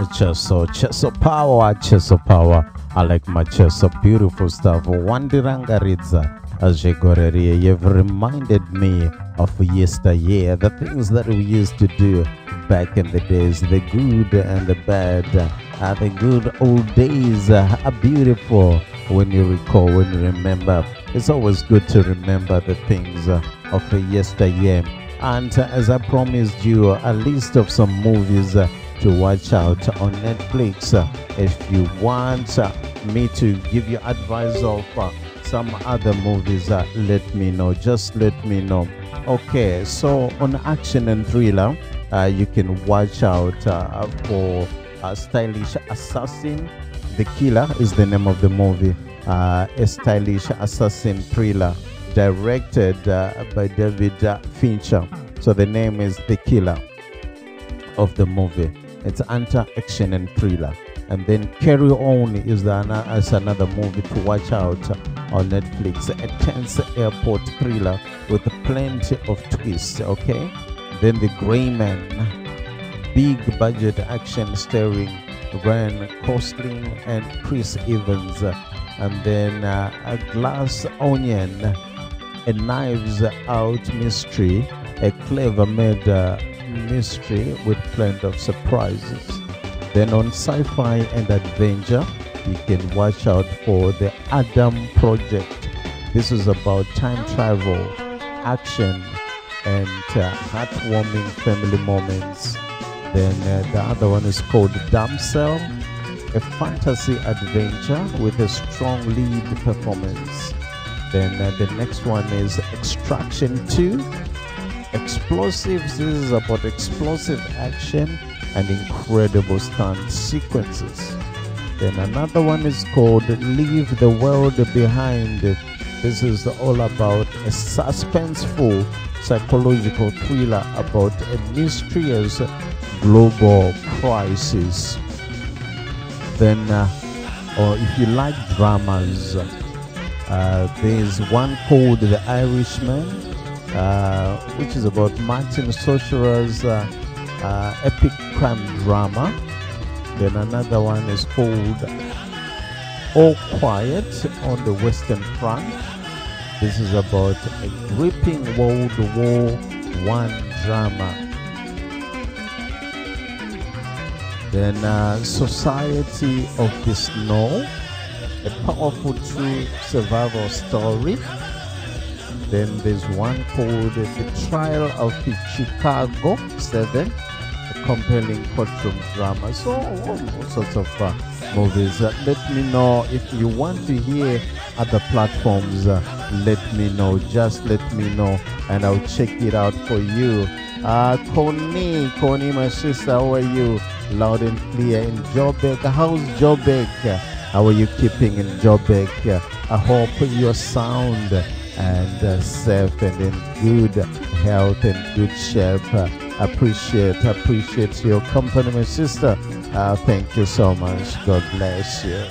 Cheso power, Cheso power. I like my Cheso, beautiful stuff. Wandirangaridza Ajegoreri, you've reminded me of yesteryear, the things that we used to do back in the days, the good and the bad, the good old days are beautiful when you recall, when you remember. It's always good to remember the things of yesteryear. And as I promised you, a list of some movies to watch out on Netflix. If you want me to give you advice of some other movies, let me know. Just let me know. Okay, so on action and thriller, you can watch out for Stylish Assassin. The Killer is the name of the movie. A Stylish Assassin thriller directed by David Fincher. So the name is The Killer of the movie. It's anti-action and thriller. And then Carry On is another movie to watch out on Netflix. A tense airport thriller with plenty of twists, okay? Then The Gray Man, big budget action starring Ryan Gosling and Chris Evans. And then A Glass Onion, a Knives Out mystery, a clever made mystery with plenty of surprises. Then on sci-fi and adventure, you can watch out for The Adam Project. This is about time travel, action, and heartwarming family moments. Then the other one is called Damsel, a fantasy adventure with a strong lead performance. Then the next one is Extraction 2, Explosives. This is about explosive action and incredible stunt sequences. Then another one is called Leave the World Behind. This is all about a suspenseful psychological thriller about a mysterious global crisis. Then, or if you like dramas, there's one called The Irishman, which is about Martin Sorcerer's epic crime drama. Then another one is called All Quiet on the Western Front. This is about a gripping World War I drama. Then Society of the Snow, a powerful true survival story. Then there's one called The Trial of the Chicago 7, a compelling courtroom drama. So all sorts of movies. Let me know if you want to hear other platforms. Let me know. Just let me know, and I'll check it out for you. Connie, my sister, how are you? Loud and clear in Joburg. How's Joburg? How are you keeping in Joburg? I hope you're sound and safe and in good health and good shape. Appreciate your company, my sister. Thank you so much. God bless you.